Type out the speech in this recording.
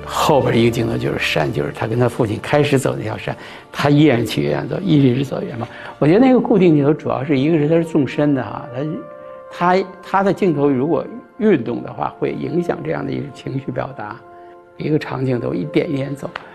后边一个镜头就是山，就是他跟他父亲开始走那条山，他依然去远走，一直走远方。我觉得那个固定镜头主要是一个是它是纵深的哈，他的镜头如果运动的话，会影响这样的一个情绪表达。一个长镜头一点一点走，